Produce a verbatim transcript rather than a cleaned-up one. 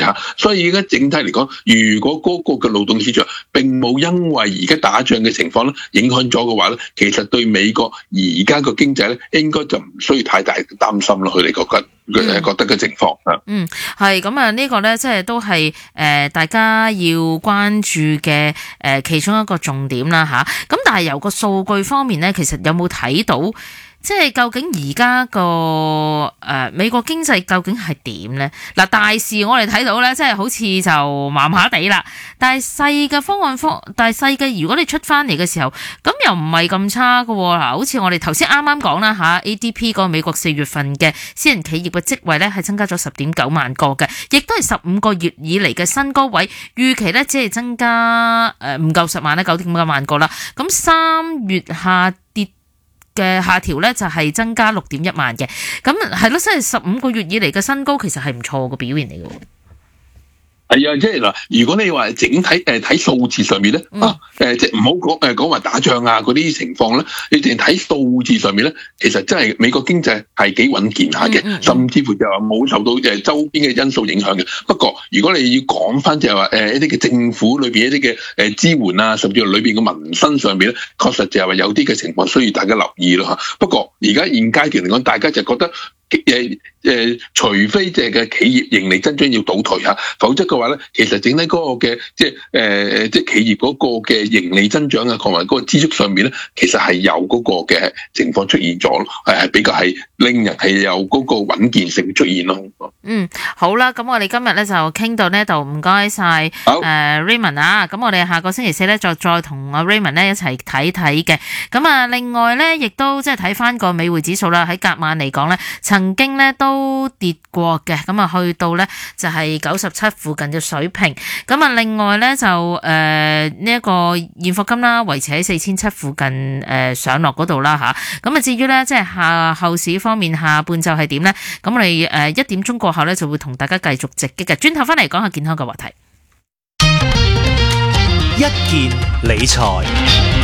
嚇。所以而家整體嚟講，如果嗰個嘅勞動市場並冇因為而家打仗嘅情況咧影響咗嘅話咧，其實對美國而家個經濟咧應該就唔需要太大嘅擔心咯。佢哋覺得。佢誒覺得嘅情況啊， 嗯，係咁啊，呢個咧即係都係誒大家要關注嘅誒其中一個重點啦嚇。咁但係由個數據方面咧，其實有冇睇到？即係究竟而家個誒美國經濟究竟係點咧？嗱，大事我哋睇到咧，即係好似就麻麻地啦。但係細嘅方案方，但係細嘅如果你出翻嚟嘅時候，咁又唔係咁差㗎喎。嗱，好似我哋頭先啱啱講啦嚇 A D P 個美國四月份嘅私人企業嘅職位咧係增加咗十點九萬個嘅，亦都係十五個月以嚟嘅新高位。預期咧只係增加誒唔夠十萬咧，九點九萬個啦。咁三月下跌嘅下調咧就係增加六點一萬嘅，咁係咯，即係十五個月以嚟嘅新高，其實係唔錯嘅表現嚟嘅。 係啊，即係嗱，如果你話整體誒睇數字上面咧，嗯、啊誒即係唔好講誒講話打仗啊嗰啲情況咧，你淨係睇數字上面咧，其實真係美國經濟係幾穩健下嘅，嗯嗯、甚至乎就話冇受到誒周邊嘅因素影響嘅。不過如果你要講翻就係話誒一啲嘅政府裏邊一啲嘅誒支援啊，甚至乎裏邊嘅民生上面咧，確實就係話有啲嘅情況需要大家留意咯嚇。不過而家現階段嚟講，大家就覺得。誒誒，除非即係嘅企業盈利增長要倒退嚇，否則嘅話咧，其實整體嗰個嘅即係誒即係企業嗰個嘅盈利增長啊，同埋嗰個支出上面咧，其實係有嗰個嘅情況出現咗咯，係比較係令人係有嗰個穩健性出現咯。 嗯，好啦，咁我哋今日咧就傾到呢度，唔該晒誒 Raymond 啊，咁我哋下個星期四咧再再同阿 Raymond 咧一齊睇睇嘅。咁啊，另外咧亦都即係睇翻個美匯指數啦，喺隔晚嚟講咧，曾經咧都跌過嘅，咁啊去到咧就係九十七附近嘅水平。咁啊，另外咧就誒呢一個現貨金啦，維持喺四千七附近誒、呃、上落嗰度啦吓。咁啊，至於咧即係下後市方面下半晝係點咧？咁我哋誒一點鐘過後咧就會同大家繼續直擊嘅。轉頭翻嚟講下健康嘅話題， 一件理財。